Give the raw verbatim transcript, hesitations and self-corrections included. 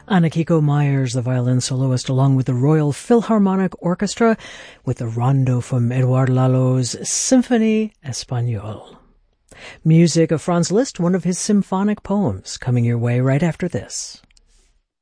Anakiko Myers, the violin soloist, along with the Royal Philharmonic Orchestra, with the rondo from Edouard Lalo's Symphonie Espagnole. Music of Franz Liszt, one of his symphonic poems, coming your way right after this.